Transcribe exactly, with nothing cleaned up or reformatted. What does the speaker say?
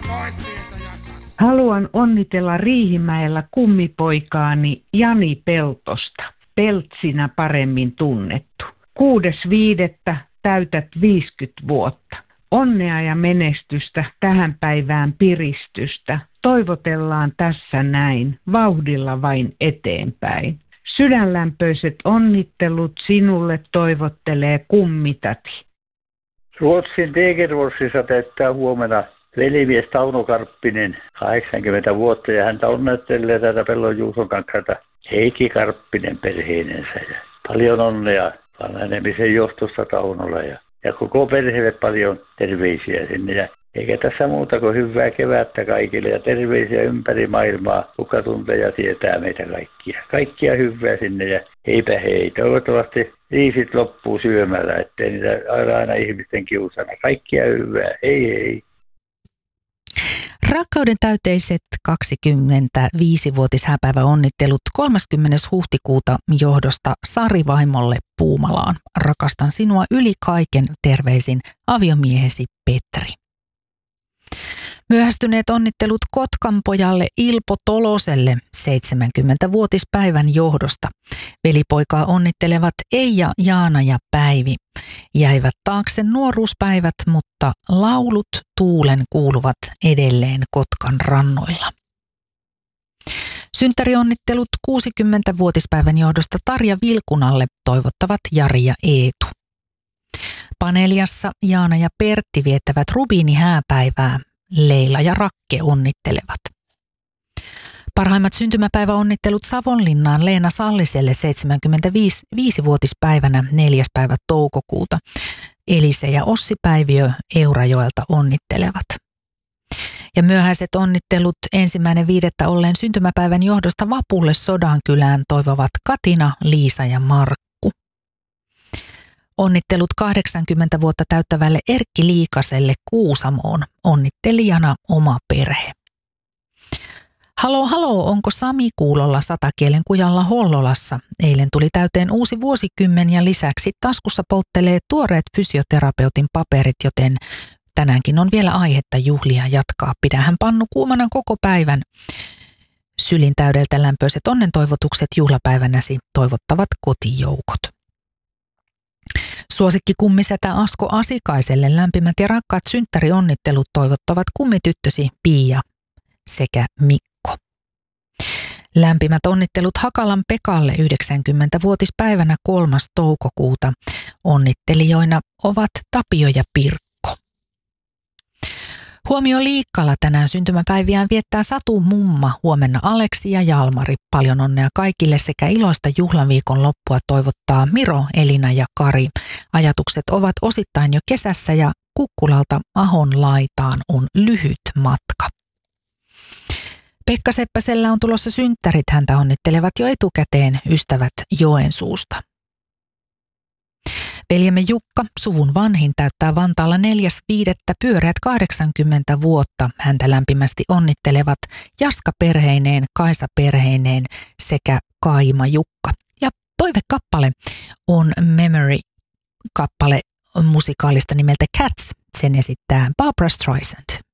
Haluan onnitella Riihimäellä kummipoikaani Jani Peltosta, Peltsinä paremmin tunnettu. Kuudes viidettä täytät viisikymmentä vuotta. Onnea ja menestystä tähän päivään piristystä. Toivotellaan tässä näin, vauhdilla vain eteenpäin. Sydänlämpöiset onnittelut sinulle toivottelee kummitati. Ruotsin Degerforsissa täyttää huomenna velimies Tauno Karppinen, kahdeksankymmentä vuotta, ja häntä onnettelee tätä Pellon Juuson kanssa Heikki Karppinen perheenensä. Ja paljon onnea vanhenemisen johtosta Taunolla ja, ja koko perheelle paljon terveisiä sinne. Ja eikä tässä muuta kuin hyvää kevättä kaikille ja terveisiä ympäri maailmaa, kuka tuntee ja tietää meitä kaikkia. Kaikkia hyvää sinne ja heipä hei. Toivottavasti riisit loppuu syömällä, ettei niitä aina, aina ihmisten kiusana. Kaikkia hyvää. Hei hei. Rakkauden täyteiset kaksikymmentäviisivuotishääpäivä onnittelut kolmaskymmenes huhtikuuta johdosta Sari vaimolle Puumalaan. Rakastan sinua yli kaiken, terveisin aviomiehesi Petri. Myöhästyneet onnittelut Kotkan pojalle Ilpo Toloselle seitsemänkymmentävuotispäivän johdosta. Velipoikaa onnittelevat Eija, Jaana ja Päivi. Jäivät taakse nuoruuspäivät, mutta laulut tuulen kuuluvat edelleen Kotkan rannoilla. Synttärionnittelut kuusikymmentävuotispäivän johdosta Tarja Vilkunalle toivottavat Jari ja Eetu. Paneliassa Jaana ja Pertti viettävät rubiinihääpäivää. Leila ja Rakke onnittelevat. Parhaimmat syntymäpäiväonnittelut Savonlinnaan Leena Salliselle seitsemänkymmentäviisivuotispäivänä neljäs päivä toukokuuta. Elise ja Ossi Päiviö Eurajoelta onnittelevat. Ja myöhäiset onnittelut ensimmäinen viidettä olleen syntymäpäivän johdosta Vapulle Sodankylään toivovat Katina, Liisa ja Markku. Onnittelut kahdeksankymmentä vuotta täyttävälle Erkki Liikaselle Kuusamoon, onnittelijana oma perhe. Halo, halo, onko Sami kuulolla satakielen kujalla Hollolassa? Eilen tuli täyteen uusi vuosikymmen ja lisäksi taskussa polttelee tuoreet fysioterapeutin paperit, joten tänäänkin on vielä aihetta juhlia jatkaa. Pidähän pannu kuumana koko päivän. Sylin täydeltä lämpöiset onnentoivotukset juhlapäivänäsi toivottavat kotijoukot. Suosikki kummisetä Asko Asikaiselle lämpimät ja rakkaat synttärionnittelut toivottavat kummityttösi Pia sekä Mikko. Lämpimät onnittelut Hakalan Pekalle yhdeksänkymmentävuotispäivänä kolmas toukokuuta. Onnittelijoina ovat Tapio ja Pirkko. Huomio Liikkala tänään syntymäpäiviään viettää Satu Mumma, huomenna Aleksi ja Jalmari. Paljon onnea kaikille sekä iloista juhlaviikon loppua toivottaa Miro, Elina ja Kari. Ajatukset ovat osittain jo kesässä ja Kukkulalta Ahon laitaan on lyhyt matka. Pekka Seppäsellä on tulossa synttärit, häntä onnittelevat jo etukäteen ystävät Joensuusta. Veljemme Jukka, suvun vanhin, täyttää Vantaalla neljäs viidettä pyöreät kahdeksankymmentä vuotta. Häntä lämpimästi onnittelevat Jaska perheineen, Kaisa perheineen sekä Kaima Jukka. Ja toivekappale on Memory-kappale musikaalista nimeltä Cats. Sen esittää Barbra Streisand.